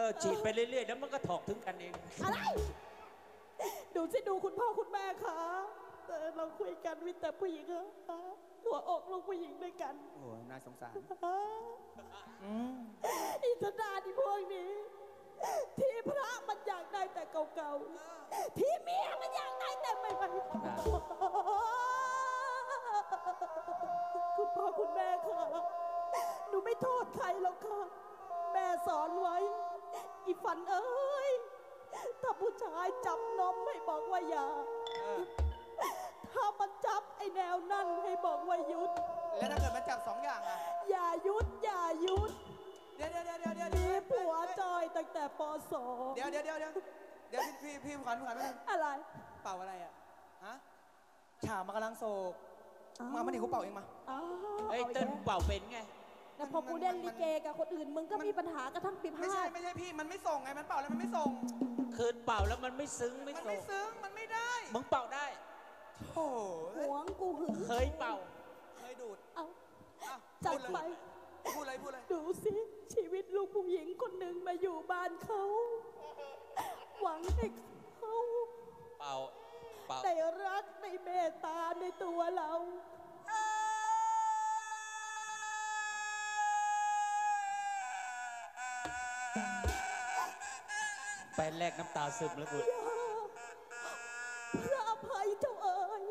ฉีดไปเรื่อยๆแล้วมันก็ถอกถึงกันเองอะไรดูสิดูคุณพ่อคุณแม่ค่ะเราคุยกันวิแต่ผู้หญิงค่ะหัวอกลูกผู้หญิงด้วยกันโอ้น่าสงสารอิสดาที่พวกนี้ที่พระมันอยากได้แต่เก่าๆที่เมียมันอยากได้แต่ใหม่ๆคุณพ่อคุณแม่ค่ะหนูไม่โทษใครหรอกค่ะแม่สอนไว้อีฝันเอ้ยถ้าผู้ชายจับนมให้บอกว่าอย่าถ้ามันจับไอแนวนั่นให้บอกว่าหยุดแล้วถ้าเกิดมันจับ2 อย่างอ่ะอย่าหยุดอย่าหยุดเดี๋ยวมีผัวจอยตั้งแต่ป.2 เดี๋ยวพี่ขวัญอะไรเป่าอะไรอ่ะฮะฉากมันกำลังโศกมาไม่ได้กูเป่าเองมาเฮ้ยเต้นเป่าเป็นไงแต่พอกูเล่นลิเกกับคนอื่นมึงก็มีปัญหากระทั่งปีพาดไม่ใช่พี่มันไม่ส่งไงมันเป่าแล้วมันไม่ส่งคืนเป่าแล้วมันไม่ซึ้งมันไม่ซึ้งมันไม่ได้มึงเป่าได้โอ้หวงกูหึงเคยเป่าเคยดูดจัดไปพูดเลยดูสิชีวิตลูกผู้หญิงคนหนึ่งมาอยู่บ้านเขาหวังให้เขาได้รักได้เมตตาในตัวเราแปนแรกน้ำตาซึมแล้วกูพระอภัยเจ้าเอ๋ย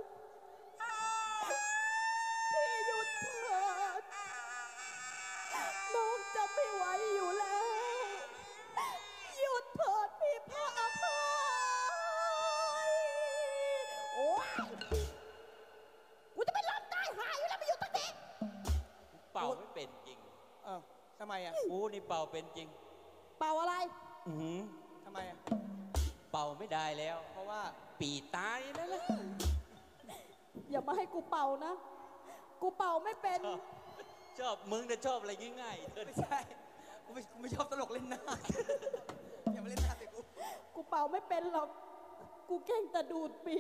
พี่หยุดเถิดน้องจะไม่ไหวอยู่แล้วหยุดเถิดพี่พระอภัยโอ้ยกูจะไปลำตายหายอยู่แล้วไม่หยุดตั้งทีเป่าไม่เป็นจริงทำไมอ่ะกูนี่เป่าเป็นจริงเป่าอะไรทำไมอ่ะเป่าไม่ได้แล้วเพราะว่าปีตายนั่นแหละอย่ามาให้กูเป่านะกูเป่าไม่เป็นชอบมึงนะชอบอะไรง่ายๆไม่ใช่กูไม่ชอบตลกเล่นหน้าอย่ามาเล่นหน้าสิกูเป่าไม่เป็นหรอกกูเก่งแต่ดูดปี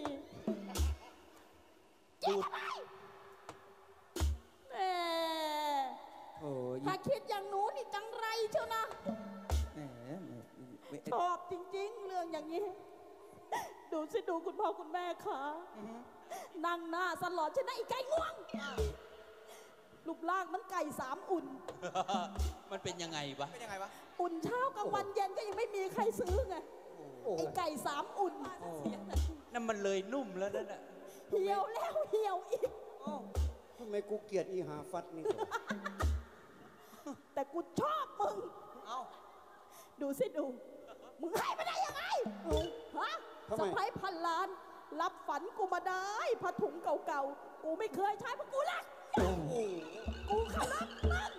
ดูดถ้าคิดอย่างหนูนี่จังไรเชียวนะชอบจริงๆเรื่องอย่างนี้ดูสิดูคุณพ่อคุณแม่ค่ะนั่งหน้าสลอดใช่ไหมไอ้ไก่ง่วงรูปร่างมันไก่3 อุ่นมันเป็นยังไงวะอุ่นเช้ากลางวันเย็นก็ยังไม่มีใครซื้อไงไอ้ไก่3 อุ่นนั่นมันเลยนุ่มแล้วนั่นแหละเหี่ยวแล้วเหี่ยวอีกทำไมกูเกลียดอีหาฟัดนี่แต่กูชอบมึงดูสิดูมึงให้มาได้ยังไงฮะสะพ้ายพันล้านรับฝันกูมาได้ผ้าถุงเก่าๆกูไม่เคยใช้เพราะกูรักกูเคารพมัน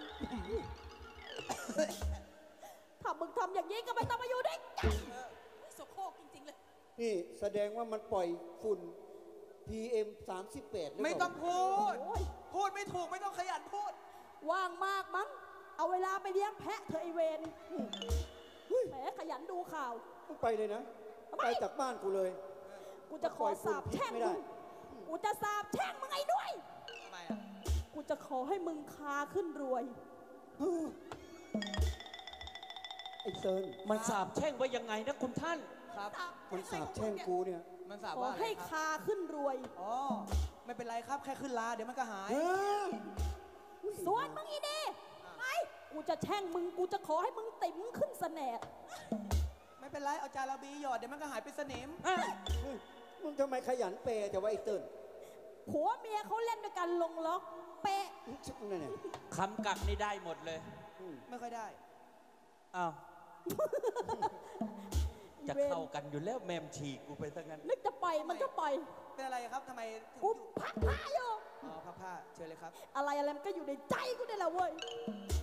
ถ้ามึงทำอย่างนี้ก็ไม่ต้องมาอยู่ด้วยกันโสโครกจริงๆเลยนี่แสดงว่ามันปล่อยฝุ่น PM 38 ไม่ต้องพูดไม่ถูกไม่ต้องขยันพูดว่างมากมั้งเอาเวลาไปเลี้ยงแพะเธอไอเวนแหมขยันดูข่าวไปเลยนะไปจากบ้านกูเลยกูจะขอสาบแช่งมึงกูจะสาบแช่งมึงไอ้ด้วยทำไมอ่ะกูจะขอให้มึงคาขึ้นรวยไอ้เซิร์นมันสาบแช่งว่ายังไงนะคุณท่านครับมันสาบแช่งกูเนี่ยมันสาบว่าให้คาขึ้นรวยอ๋อไม่เป็นไรครับแค่ขึ้นลาเดี๋ยวมันก็หายส่วนมึงอีดีไอ้กูจะแช่งมึงกูจะขอให้มึงติ๋มขึ้นเสน่ห์ไม่เป็นไรเอาจาระบีหยอดเดี๋ยวมันก็หายไปสนิมมึงทำไมขยันเปย์แต่ว่าไอ้เติ้ลผัวเมียเขาเล่นด้วยกันลงล็อกเปะคำกักนี่ได้หมดเลยไม่ค่อยได้อ้าวจะเข้ากันอยู่แล้วแมมฉีกกูไปทั้งนั้นนึกจะปล่อยมันก็ปล่อยเป็นอะไรครับทำไมกูพักผ้าอยู่พักผ้าเชิญเลยครับอะไรมันก็อยู่ในใจกูได้แหละเว้ย